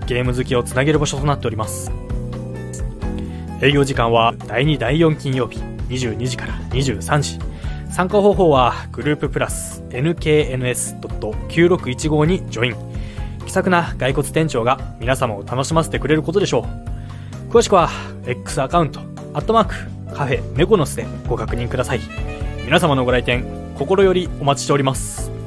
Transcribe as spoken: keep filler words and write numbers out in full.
ゲーム好きをつなげる場所となっております。営業時間はだいにだいよん金曜日にじゅうにじからにじゅうさんじ。参加方法はグループプラス エヌケーエヌエスドットきゅうろくいちご にジョイン。気さくな骸骨店長が皆様を楽しませてくれることでしょう。詳しくは X アカウントアットマークカフェメコノスでご確認ください。皆様のご来店心よりお待ちしております。